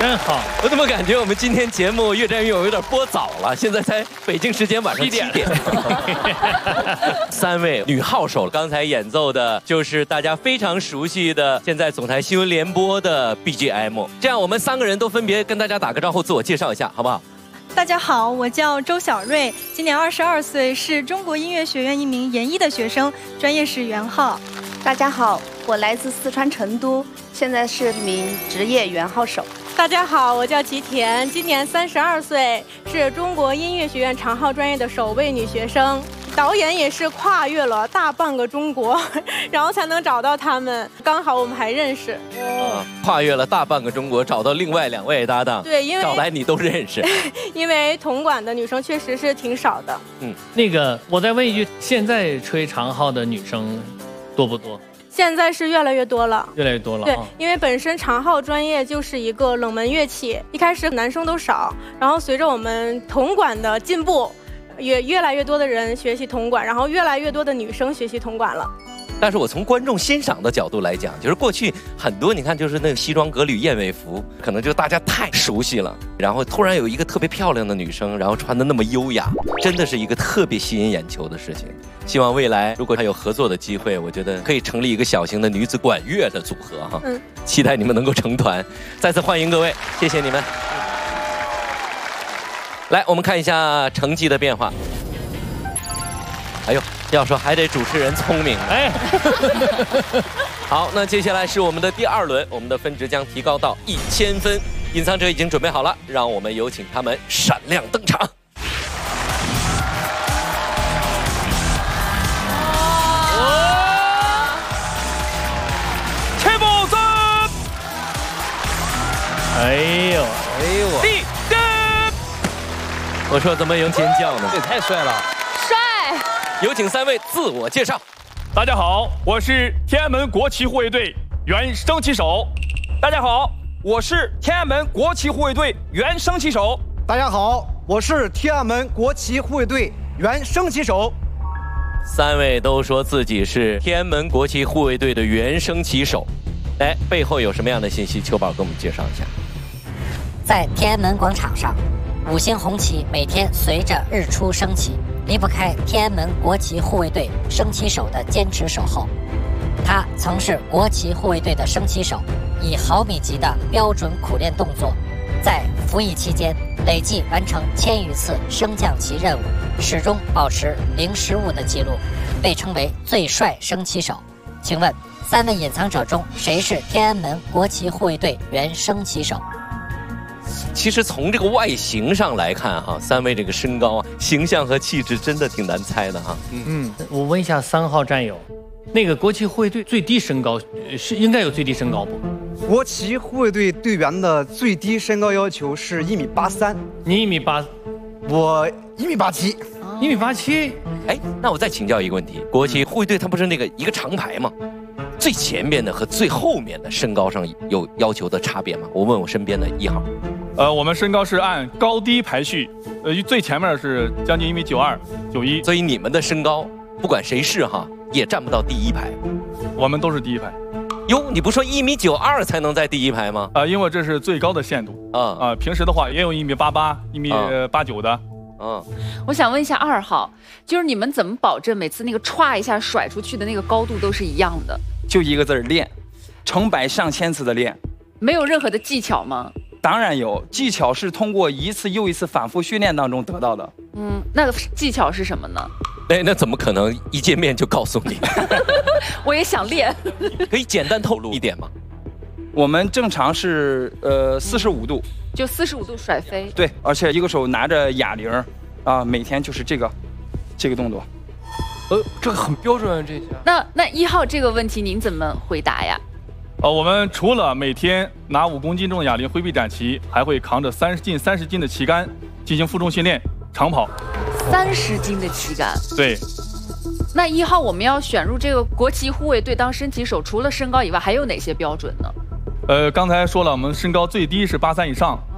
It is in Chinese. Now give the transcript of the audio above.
真好。 我怎么感觉我们今天节目越战越勇有点播早了？现在才北京时间晚上7点。3位女号手刚才演奏的就是大家非常熟悉的现在总台新闻联播的 BGM。这样我们3个人都分别跟大家打个招呼，自我介绍一下，好不好？ 大家好，我叫周小瑞，今年22岁，是中国音乐学院一名研一的学生，专业是圆号。 大家好，我来自四川成都，现在是名职业圆号手。 大家好，我叫齐田，今年32岁，是中国音乐学院长号专业的首位女学生。导演也是跨越了大半个中国，然后才能找到他们，刚好我们还认识。 跨越了大半个中国，找到另外2位搭档。 对，因为找来你都认识。 因为铜管的女生确实是挺少的。 那个我再问一句，现在吹长号的女生多不多？ 现在是越来越多了， 越来越多了。 对，因为本身长号专业就是一个冷门乐器，一开始男生都少，然后随着我们铜管的进步，也越来越多的人学习铜管，然后越来越多的女生学习铜管了。 但是我从观众欣赏的角度来讲，就是过去很多你看就是那个西装革履燕尾服，可能就大家太熟悉了，然后突然有一个特别漂亮的女生，然后穿得那么优雅，真的是一个特别吸引眼球的事情。希望未来如果还有合作的机会，我觉得可以成立一个小型的女子管乐的组合哈。期待你们能够成团。再次欢迎各位，谢谢你们。来，我们看一下成绩的变化。哎呦，要说还得主持人聪明。哎，好，那接下来是我们的第2轮，我们的分值将提高到1000分。隐藏者已经准备好了，让我们有请他们闪亮登场。 切布森， 哎呦， 第1。 我说怎么有尖叫呢？ 这也太帅了！ 帅！ 有请3位自我介绍。 大家好，我是天安门国旗护卫队原升旗手。大家好，我是天安门国旗护卫队原升旗手。 大家好，我是天安门国旗护卫队原升旗手。 3位都说自己是天安门国旗护卫队的原升旗手。哎，背后有什么样的信息？秋宝给我们介绍一下。 在天安门广场上，5星红旗每天随着日出升起，离不开天安门国旗护卫队升旗手的坚持守候。他曾是国旗护卫队的升旗手，以毫米级的标准苦练动作，在服役期间累计完成1000余次升降旗任务，始终保持零失误的记录，被称为最帅升旗手。请问3位隐藏者中，谁是天安门国旗护卫队原升旗手？ 其实从这个外形上来看哈，3位这个身高啊、形象和气质真的挺难猜的哈。 我问一下3号战友，那个国旗护卫队最低身高是应该有最低身高不？ 国旗护卫队队员的最低身高要求是1.83米。 你1.8米， 我1.87米。 1.87米。 哎，那我再请教一个问题，国旗护卫队它不是那个一个长排吗？最前面的和最后面的身高上有要求的差别吗？我问我身边的1号。 我们身高是按高低排序，最前面是将近1.92米、91， 所以你们的身高不管谁是哈，也站不到第1排。 我们都是第1排。 哟，你不说1.92米才能在第1排吗？ 因为这是最高的限度啊。平时的话也有1.88米、1.89米的。 我想问一下2号，就是你们怎么保证每次那个歘一下甩出去的那个高度都是一样的？ 就一个字儿练，成百上千次的练， 没有任何的技巧吗？ 当然有，技巧是通过一次又一次反复训练当中得到的。 那个技巧是什么呢？ 哎，那怎么可能一见面就告诉你？ 我也想练。 可以简单透露一点吗？ 我们正常是45度， 就45度甩飞。 对，而且一个手拿着哑铃啊，每天就是这个动作。 这个很标准啊，这下。那1号这个问题您怎么回答呀？ 我们除了每天拿5公斤重的哑铃挥臂展旗，还会扛着30斤的旗杆进行负重训练、长跑。 30斤的旗杆？ 对。 那1号我们要选入这个国旗护卫队当升旗手，除了身高以外，还有哪些标准呢？ 刚才说了，我们身高最低是83以上，